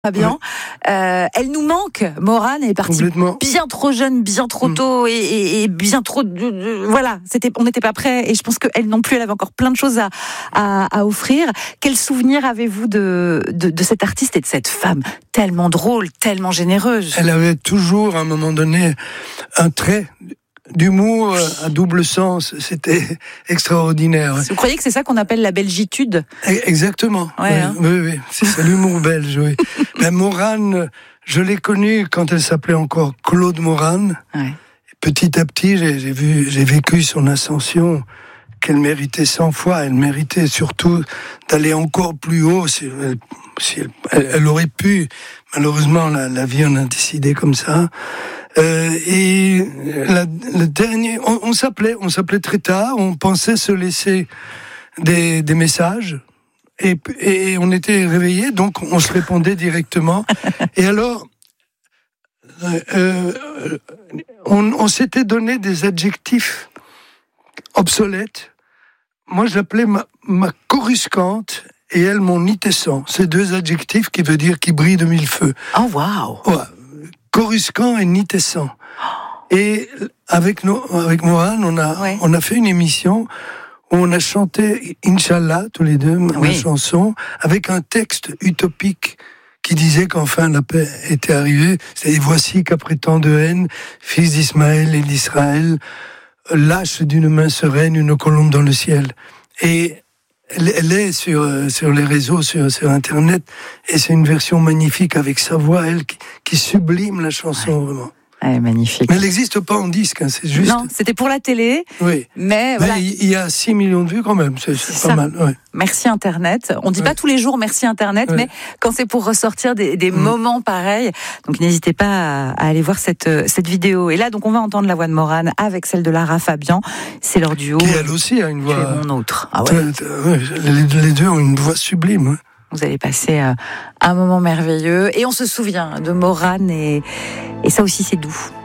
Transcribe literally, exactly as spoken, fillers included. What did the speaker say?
Fabian, ouais. euh, elle nous manque. Morane est partie bien trop jeune, bien trop tôt et, et, et bien trop. De, de, voilà, c'était, on n'était pas prêts. Et je pense qu'elle non plus, elle avait encore plein de choses à, à, à offrir. Quel souvenir avez-vous de, de, de cette artiste et de cette femme tellement drôle, tellement généreuse? Elle avait toujours, à un moment donné, un trait d'humour à double sens, c'était extraordinaire. Vous croyez que c'est ça qu'on appelle la belgitude? Exactement. Ouais, oui, hein. oui, oui, c'est ça, l'humour belge. Oui. Mais Morane, je l'ai connue quand elle s'appelait encore Claude Morane. Ouais. Petit à petit, j'ai, j'ai vu, j'ai vécu son ascension qu'elle méritait cent fois. Elle méritait surtout d'aller encore plus haut. Si elle, si elle, elle, elle aurait pu. Malheureusement, la, la vie en a décidé comme ça. Euh, et la, le dernier, on, on s'appelait, on s'appelait très tard. On pensait se laisser des, des messages, et, et on était réveillés, donc on se répondait directement. Et alors, euh, euh, on, on s'était donné des adjectifs obsolètes. Moi, je l'appelais ma, ma coruscante et elle mon nitessant. C'est deux adjectifs qui veut dire qui brille de mille feux. Oh waouh! Ouais. Coruscant et nitessant. Et avec nous, avec Morane, on a, ouais. on a fait une émission où on a chanté Inch'Allah, tous les deux, oui. ma chanson, avec un texte utopique qui disait qu'enfin la paix était arrivée. C'est voici qu'après tant de haine, fils d'Ismaël et d'Israël, lâche d'une main sereine une colombe dans le ciel. Et Elle, elle est sur, sur les réseaux, sur, sur Internet, et c'est une version magnifique avec sa voix, elle, qui, qui sublime la chanson, ouais. vraiment. Elle est magnifique. Mais elle n'existe pas en disque, hein, c'est juste... Non, c'était pour la télé, oui. mais... Voilà. Mais il y a six millions de vues quand même, c'est, c'est, c'est pas ça. Mal. Ouais. Merci Internet. On ne dit ouais. pas tous les jours merci Internet, ouais. mais quand c'est pour ressortir des, des mmh. moments pareils, donc n'hésitez pas à, à aller voir cette, cette vidéo. Et là, donc on va entendre la voix de Morane avec celle de Lara Fabian. C'est leur duo. Qui elle aussi a une voix... Qui est mon autre. Ah ouais. les, les deux ont une voix sublime. Ouais. Vous allez passer euh, un moment merveilleux. Et on se souvient de Morane et, et ça aussi c'est doux.